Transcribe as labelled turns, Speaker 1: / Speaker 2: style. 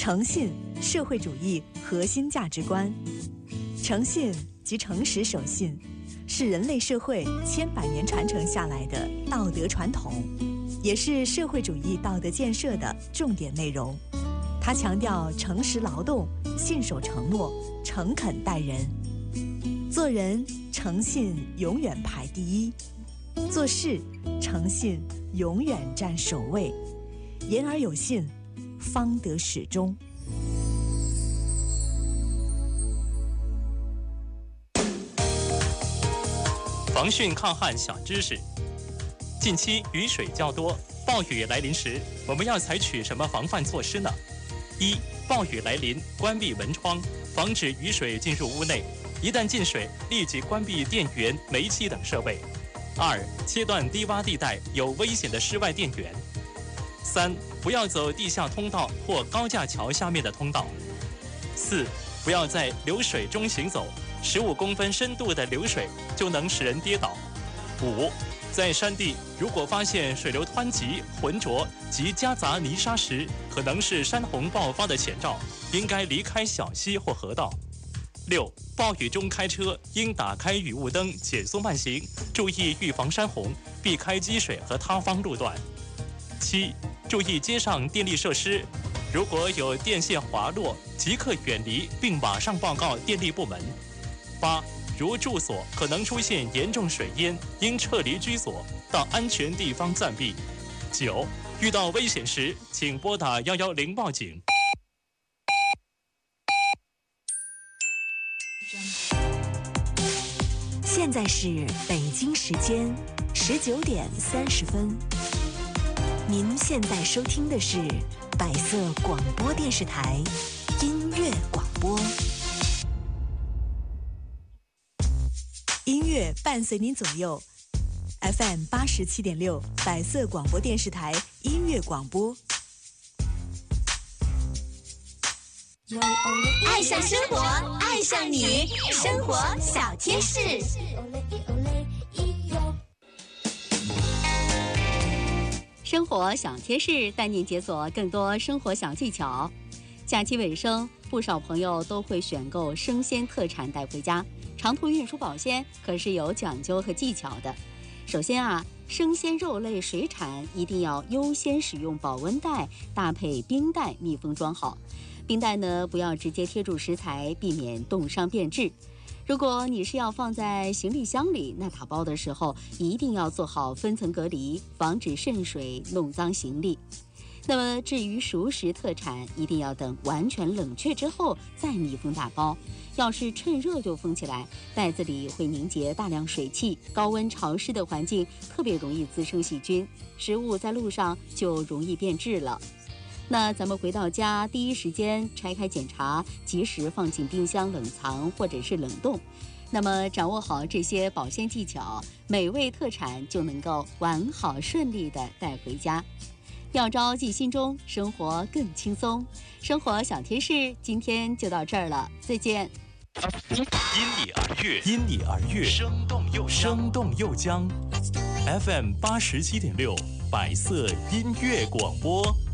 Speaker 1: 诚信，社会主义核心价值观。诚信即诚实守信，是人类社会千百年传承下来的道德传统，也是社会主义道德建设的重点内容。它强调诚实劳动、信守承诺、诚恳待人。做人诚信永远排第一，做事诚信永远占首位，言而有信，方得始终。
Speaker 2: 防汛抗旱小知识：近期雨水较多，暴雨来临时，我们要采取什么防范措施呢？一、暴雨来临，关闭门窗，防止雨水进入屋内。一旦进水，立即关闭电源、煤气等设备。二、切断低洼地带有危险的室外电源。三、不要走地下通道或高架桥下面的通道。四、不要在流水中行走，15公分深度的流水就能使人跌倒。五、在山地如果发现水流湍急、浑浊及夹杂泥沙时，可能是山洪爆发的前兆，应该离开小溪或河道。六、暴雨中开车应打开雨雾灯，减速慢行，注意预防山洪，避开积水和塌方路段。七、注意街上电力设施，如果有电线滑落，即刻远离并马上报告电力部门。八、如住所可能出现严重水淹，应撤离居所，到安全地方暂避。九、遇到危险时，请拨打110报警。
Speaker 1: 现在是北京时间19点30分。您现在收听的是百色广播电视台音乐广播。音乐伴随您左右 ，FM 87.6百色广播电视台音乐广播。
Speaker 3: 爱上生活，爱上你，生活小贴士。
Speaker 4: 生活小贴士带您解锁更多生活小技巧。假期尾声，不少朋友都会选购生鲜特产带回家。长途运输保鲜可是有讲究和技巧的。首先生鲜肉类水产一定要优先使用保温袋，搭配冰袋密封装好。冰袋呢，不要直接贴住食材，避免冻伤变质。如果你是要放在行李箱里，那打包的时候一定要做好分层隔离，防止渗水弄脏行李。那么至于熟食特产，一定要等完全冷却之后再密封打包。要是趁热就封起来，袋子里会凝结大量水汽，高温潮湿的环境特别容易滋生细菌，食物在路上就容易变质了。那咱们回到家，第一时间拆开检查，及时放进冰箱冷藏或者是冷冻。那么掌握好这些保鲜技巧，美味特产就能够完好顺利地带回家。妙招记心中，生活更轻松。生活小贴士今天就到这儿了，再见。
Speaker 2: 因你而悦，因你而悦，生动又将。FM 87.6百色音乐广播。